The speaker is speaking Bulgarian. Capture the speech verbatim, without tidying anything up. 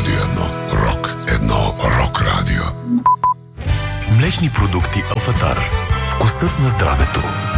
Радио едно. Рок едно. Рок радио. Млечни продукти Алфатар. Вкусът на здравето.